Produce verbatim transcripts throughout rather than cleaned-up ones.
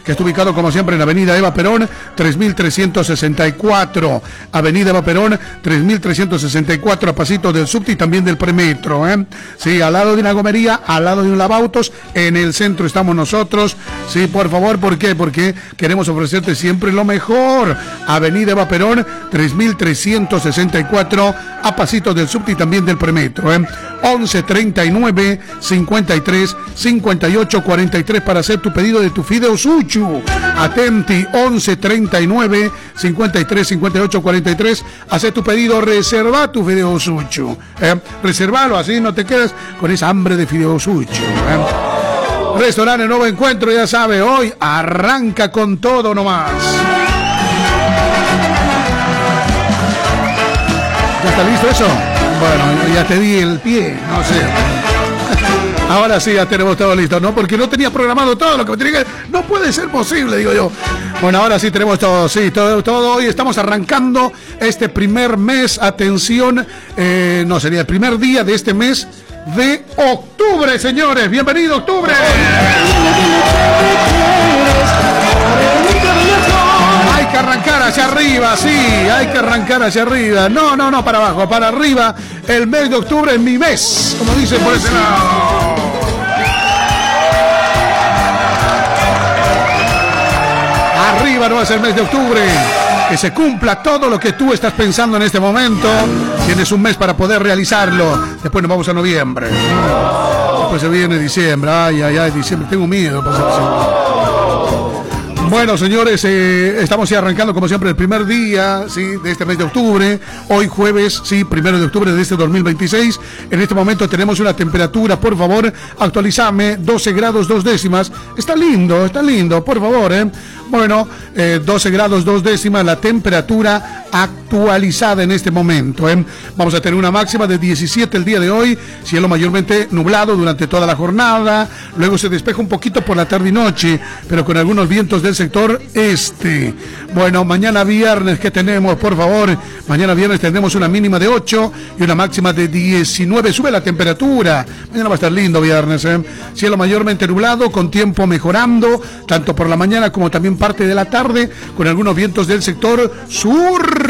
que está ubicado como siempre en Avenida Eva Perón, tres mil trescientos sesenta y cuatro. Avenida Eva Perón, tres mil trescientos sesenta y cuatro, a pasito del subte y también del premetro, ¿eh? Sí, al lado de una gomería, al lado de un lavautos, en el centro estamos nosotros. Sí, por favor, ¿por qué? Porque queremos ofrecerte siempre lo mejor. Avenida Eva Perón, tres mil trescientos sesenta y cuatro, a pasito del subte y también del premetro, ¿eh? once treinta y nueve, cincuenta y tres, cincuenta y ocho, cuarenta y tres para hacer tu pedido de tu fideo suchu. Atenti, once treinta y nueve, cincuenta y tres, cincuenta y ocho, cuarenta y tres, hacer tu pedido, reserva tu fideo suchu, ¿eh? Reservalo, así no te quedas con esa hambre de fideo suchu, ¿eh? Restaurante Nuevo Encuentro, ya sabe, hoy arranca con todo nomás. ¿Ya está listo eso? Bueno, ya te di el pie, no sé. Ahora sí, ya tenemos todo listo, ¿no? Porque no tenía programado todo lo que me tenía que... No puede ser posible, digo yo. Bueno, ahora sí tenemos todo, sí, todo, todo. Hoy estamos arrancando este primer mes, atención, eh, no, sería el primer día de este mes de octubre, señores. Bienvenido, octubre. Hay que arrancar hacia arriba, sí, hay que arrancar hacia arriba. No, no, no, para abajo, para arriba. El mes de octubre es mi mes, como dicen por ese lado. Arriba no es el mes de octubre. Que se cumpla todo lo que tú estás pensando en este momento. Tienes un mes para poder realizarlo. Después nos vamos a noviembre. Después se viene diciembre. Ay, ay, ay, diciembre. Tengo miedo. Bueno, señores, eh, estamos ya arrancando como siempre el primer día, sí, de este mes de octubre. Hoy jueves, sí, primero de octubre de este dos mil veintiséis. En este momento tenemos una temperatura, por favor, actualizame, doce grados dos décimas. Está lindo, está lindo, por favor, eh. Bueno, eh, doce grados dos décimas la temperatura actualizada en este momento, eh. Vamos a tener una máxima de diecisiete el día de hoy, cielo mayormente nublado durante toda la jornada, luego se despeja un poquito por la tarde y noche, pero con algunos vientos del sector este. Bueno, mañana viernes, ¿qué tenemos? Por favor, mañana viernes tendremos una mínima de ocho y una máxima de diecinueve, sube la temperatura, mañana va a estar lindo viernes, eh. Cielo mayormente nublado, con tiempo mejorando, tanto por la mañana como también parte de la tarde, con algunos vientos del sector sur.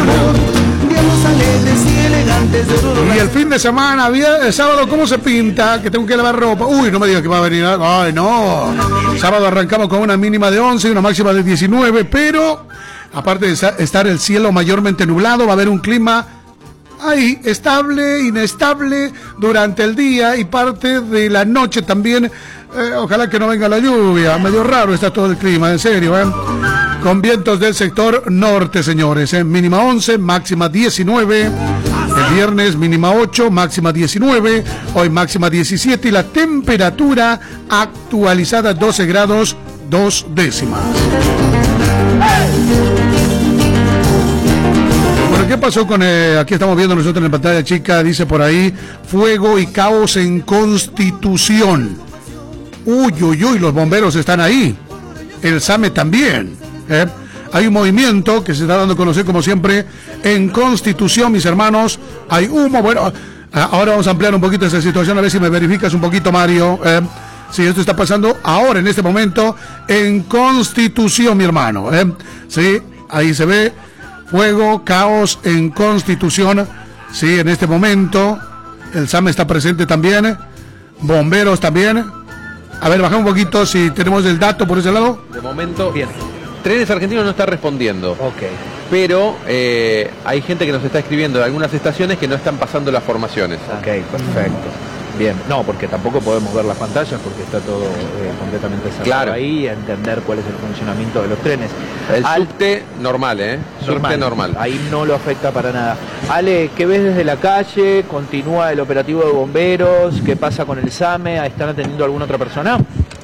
Y el fin de semana, el sábado, ¿cómo se pinta? Que tengo que lavar ropa. Uy, no me digas que va a venir. Ay, no. Sábado arrancamos con una mínima de once y una máxima de diecinueve, pero aparte de estar el cielo mayormente nublado, va a haber un clima ahí, estable, inestable durante el día y parte de la noche también. Eh, ojalá que no venga la lluvia, medio raro está todo el clima, en serio, ¿eh? Con vientos del sector norte, señores, ¿eh? Mínima once, máxima diecinueve. El viernes mínima ocho, máxima diecinueve. Hoy máxima diecisiete y la temperatura actualizada doce grados dos décimas. ¿Qué pasó con, eh, aquí estamos viendo nosotros en la pantalla chica, dice por ahí, fuego y caos en Constitución? Uy, uy, uy, los bomberos están ahí, el SAME también, ¿eh? Hay un movimiento que se está dando a conocer como siempre en Constitución, mis hermanos, hay humo, bueno, ahora vamos a ampliar un poquito esa situación, a ver si me verificas un poquito, Mario, ¿eh? Sí, esto está pasando ahora, en este momento, en Constitución, mi hermano, ¿eh? Sí, ahí se ve. Fuego, caos en Constitución, sí, en este momento, el SAME está presente también, bomberos también. A ver, bajamos un poquito si tenemos el dato por ese lado. De momento, bien. Trenes Argentinos no está respondiendo. Ok. Pero eh, hay gente que nos está escribiendo de algunas estaciones que no están pasando las formaciones. Ok, perfecto. Bien, no, porque tampoco podemos ver las pantallas porque está todo eh, completamente cerrado, claro, ahí, a entender cuál es el funcionamiento de los trenes. El Al... subte normal, ¿eh? Normal, subte normal. Ahí no lo afecta para nada. Ale, ¿qué ves desde la calle? ¿Continúa el operativo de bomberos? ¿Qué pasa con el SAME? ¿Están atendiendo a alguna otra persona?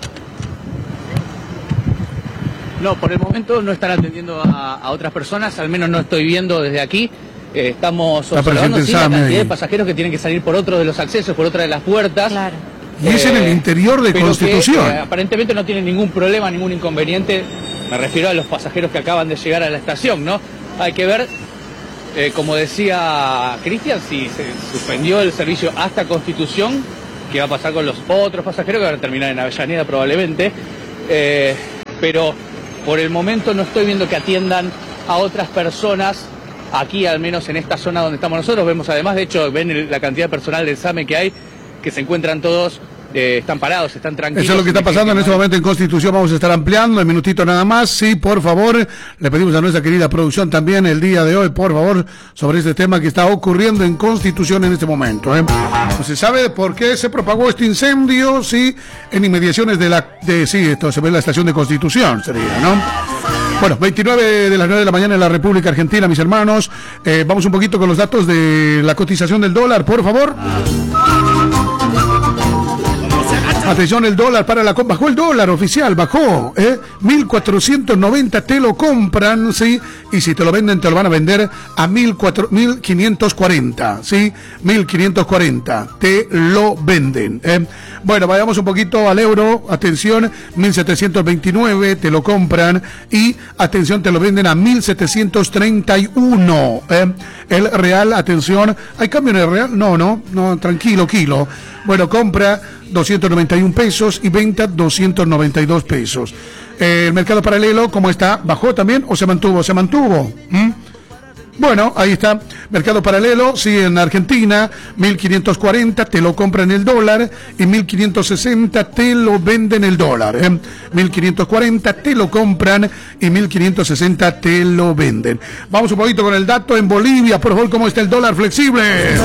No, por el momento no están atendiendo a, a otras personas, al menos no estoy viendo desde aquí. Eh, estamos observando sí, la cantidad de pasajeros que tienen que salir por otro de los accesos, por otra de las puertas. Claro. Y es eh, en el interior de Constitución. Que, eh, aparentemente no tienen ningún problema, ningún inconveniente. Me refiero a los pasajeros que acaban de llegar a la estación, ¿no? Hay que ver, eh, como decía Cristian, si se suspendió el servicio hasta Constitución, qué va a pasar con los otros pasajeros que van a terminar en Avellaneda probablemente. Eh, pero por el momento no estoy viendo que atiendan a otras personas aquí, al menos en esta zona donde estamos nosotros. Vemos además, de hecho, ven el, la cantidad de personal del SAME que hay, que se encuentran todos, eh, están parados, están tranquilos. Eso es lo que está pasando en este momento en Constitución. Vamos a estar ampliando en minutito nada más. Sí, por favor, le pedimos a nuestra querida producción también el día de hoy, por favor, sobre este tema que está ocurriendo en Constitución en este momento. ¿eh? No se sabe por qué se propagó este incendio, sí, en inmediaciones de la, de, sí, esto se ve en la estación de Constitución, sería, ¿no? Bueno, veintinueve de las nueve de la mañana en la República Argentina, mis hermanos. Eh, vamos un poquito con los datos de la cotización del dólar, por favor. Atención, el dólar para la compra, bajó el dólar oficial, bajó, ¿eh? mil cuatrocientos noventa te lo compran, ¿sí? Y si te lo venden, te lo van a vender a mil quinientos cuarenta, ¿sí? mil quinientos cuarenta, te lo venden, ¿eh? Bueno, vayamos un poquito al euro, atención, mil setecientos veintinueve, te lo compran, y atención, te lo venden a mil setecientos treinta y uno, ¿eh? El real, atención, ¿hay cambio en el real? No, no, no, tranquilo, kilo. Bueno, compra doscientos noventa y un pesos y venta doscientos noventa y dos pesos. Eh, el mercado paralelo, ¿cómo está? ¿Bajó también o se mantuvo? Se mantuvo. ¿Mm? Bueno, ahí está. Mercado paralelo, sí, en Argentina, mil quinientos cuarenta te lo compran el dólar y mil quinientos sesenta te lo venden el dólar. ¿eh? mil quinientos cuarenta te lo compran y mil quinientos sesenta te lo venden. Vamos un poquito con el dato en Bolivia. Por favor, ¿cómo está el dólar flexible?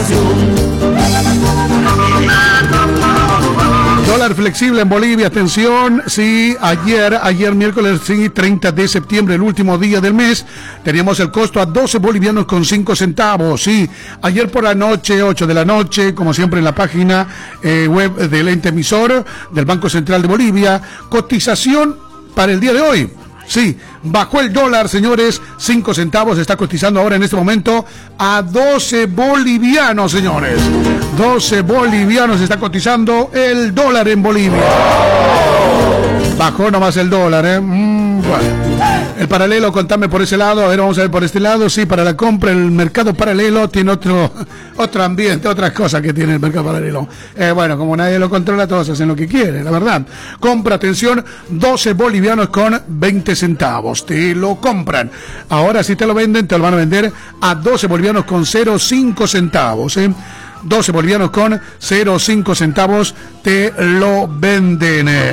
Dólar flexible en Bolivia, atención, sí, ayer, ayer miércoles, sí, treinta de septiembre, el último día del mes, teníamos el costo a doce bolivianos con cinco centavos, sí, ayer por la noche, ocho de la noche, como siempre en la página eh, web del ente emisor del Banco Central de Bolivia, cotización para el día de hoy. Sí, bajó el dólar, señores, cinco centavos, está cotizando ahora en este momento a doce bolivianos, señores. doce bolivianos está cotizando el dólar en Bolivia. Bajó nomás el dólar, ¿eh? Mm, bueno. El paralelo, contame por ese lado, a ver, vamos a ver por este lado, sí, para la compra, el mercado paralelo tiene otro otro ambiente, otras cosas que tiene el mercado paralelo. Eh, bueno, como nadie lo controla, todos hacen lo que quieren, la verdad. Compra, atención, doce bolivianos con veinte centavos, te lo compran. Ahora si te lo venden, te lo van a vender a doce bolivianos con cero coma cinco centavos, ¿eh? doce bolivianos con cero coma cinco centavos te lo venden. Eh.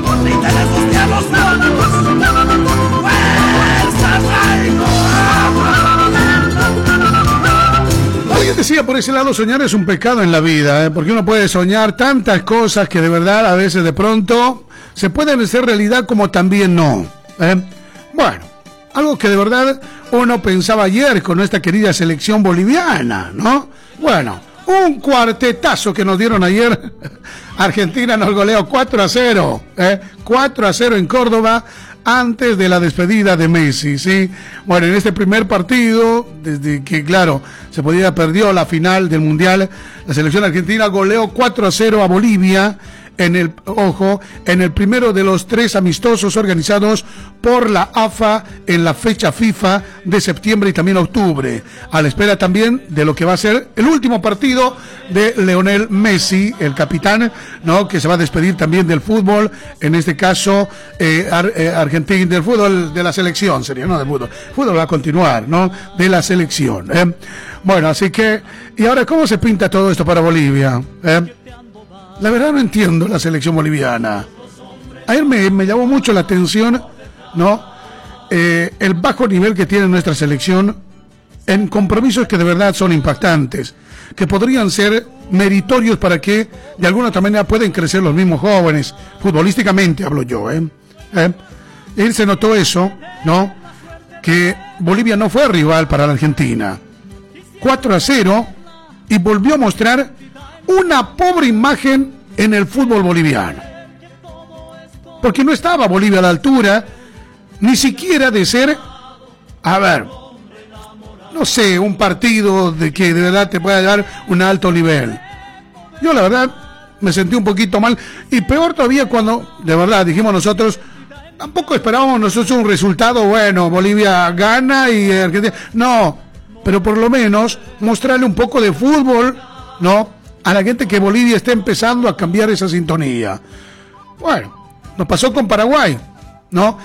Alguien decía por ese lado, soñar es un pecado en la vida, ¿eh? Porque uno puede soñar tantas cosas que de verdad a veces de pronto se pueden hacer realidad como también no, ¿eh? Bueno, algo que de verdad uno pensaba ayer con nuestra querida selección boliviana, ¿no? Bueno, un cuartetazo que nos dieron ayer. Argentina nos goleó cuatro a cero, ¿eh? cuatro a cero en Córdoba antes de la despedida de Messi, ¿sí? Bueno, en este primer partido, desde que, claro, se podía perdió la final del Mundial, la selección argentina goleó cuatro a cero a Bolivia, en el, ojo, en el primero de los tres amistosos organizados por la A F A en la fecha FIFA de septiembre y también octubre, a la espera también de lo que va a ser el último partido de Lionel Messi, el capitán, ¿no? Que se va a despedir también del fútbol, en este caso eh, ar, eh, Argentina, del fútbol de la selección, sería, no del fútbol, el fútbol va a continuar, ¿no? De la selección, ¿eh? Bueno, así que, ¿y ahora cómo se pinta todo esto para Bolivia? ¿Eh? La verdad no entiendo la selección boliviana. Ayer me, me llamó mucho la atención, ¿no? Eh, el bajo nivel que tiene nuestra selección en compromisos que de verdad son impactantes, que podrían ser meritorios para que de alguna otra manera pueden crecer los mismos jóvenes, futbolísticamente hablo yo, ¿eh? ¿Eh? Él se notó eso, ¿no? Que Bolivia no fue rival para la Argentina. cuatro a cero y volvió a mostrar una pobre imagen en el fútbol boliviano, porque no estaba Bolivia a la altura ni siquiera de ser, a ver, no sé, un partido de que de verdad te pueda dar un alto nivel. Yo la verdad me sentí un poquito mal, y peor todavía cuando de verdad dijimos nosotros, tampoco esperábamos nosotros un resultado bueno, Bolivia gana y Argentina, no, pero por lo menos mostrarle un poco de fútbol, ¿no? A la gente que Bolivia está empezando a cambiar esa sintonía. Bueno, nos pasó con Paraguay, ¿no?